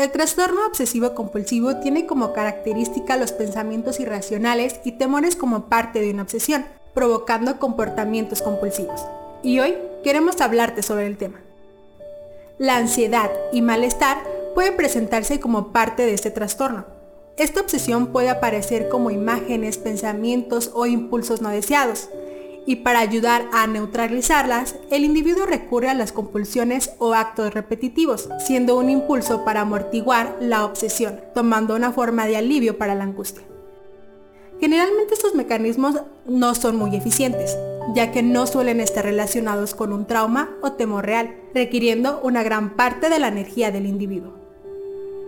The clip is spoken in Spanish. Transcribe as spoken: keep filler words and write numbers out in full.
El trastorno obsesivo-compulsivo tiene como característica los pensamientos irracionales y temores como parte de una obsesión, provocando comportamientos compulsivos. Y hoy queremos hablarte sobre el tema. La ansiedad y malestar puede presentarse como parte de este trastorno. Esta obsesión puede aparecer como imágenes, pensamientos o impulsos no deseados. Y para ayudar a neutralizarlas, el individuo recurre a las compulsiones o actos repetitivos, siendo un impulso para amortiguar la obsesión, tomando una forma de alivio para la angustia. Generalmente estos mecanismos no son muy eficientes, ya que no suelen estar relacionados con un trauma o temor real, requiriendo una gran parte de la energía del individuo.